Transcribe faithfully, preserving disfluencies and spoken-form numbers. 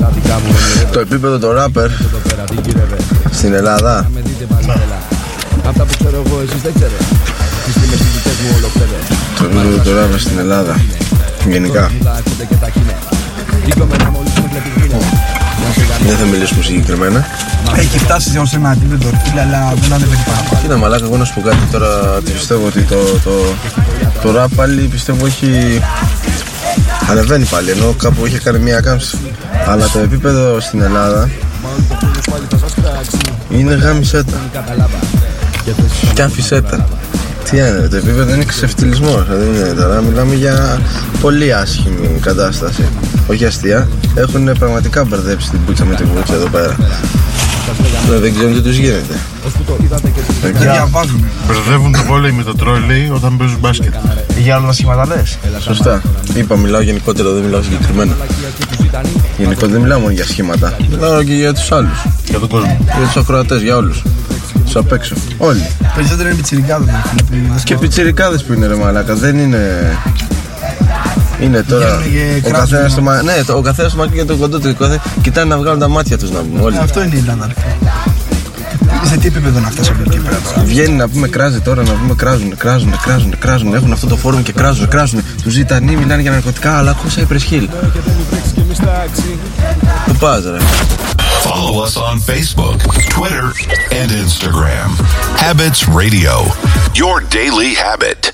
Το επίπεδο των ράπερ στην Ελλάδα. Αυτά που ξέρω εγώ εσείς δεν ξέρετε. Το επίπεδο των ράπερ στην Ελλάδα γενικά. Δεν θα μιλήσουμε συγκεκριμένα. Έχει φτάσει σε ένα επίπεδο, αλλά δεν ανεβαίνει πάνω. Κοίτα μαλάκα, εγώ να σου πω κάτι τώρα. Πιστεύω ότι το, το, το ραπ πάλι πιστεύω έχει ανεβαίνει πάλι, ενώ κάπου είχε κάνει μια κάμψη. Αλλά το επίπεδο στην Ελλάδα είναι γάμισέτα και αφισέτα. Τι είναι, το επίπεδο είναι ξεφτυλισμός. Δηλαδή τώρα μιλάμε για πολύ άσχημη κατάσταση. Όχι αστεία, έχουν πραγματικά μπερδέψει την πουτσα με την πουτσα εδώ πέρα. Δεν ξέρω τι τους γίνεται. Δεν διαβάζουν. Μπερδεύουν το βόλεϊ με το τρόλεϊ όταν παίζουν μπάσκετ. Για όλα τα σχήματα λες. Σωστά. Είπα, μιλάω γενικότερα, δεν μιλάω συγκεκριμένα. Γενικότερα δεν μιλάω μόνο για σχήματα. Μιλάω και για τους άλλους. Για τον κόσμο. Για τους ακροατές, για όλους. Τους απ' έξω. Όλοι. Περισσότερο είναι πιτσιρικάδες. Και πιτσιρικάδες που είναι ρε μαλάκα. Δεν είναι... Είναι τώρα ο καθένας στο μα... Ναι, ο καθένας στο μακρύ για το κοντό του. Κοιτάνε να βγάλουν τα μάτια τους να πούμε όλοι. Αυτό είναι η Ελλάδα. Σε τι επίπεδο να φτάσει από εκεί πέρα τώρα. Βγαίνει να πούμε κράζει τώρα, να πούμε κράζουν, κράζουν, κράζουν, κράζουν. Έχουν αυτό το φόρουμ και κράζουν, κράζουν. Τους ζητανοί μιλάνε για ναρκωτικά, αλλά ακούσα η Πρεσχύλ. Πού πας ρε. Follow us on Facebook, Twitter and Instagram. Habits Radio, your daily habit.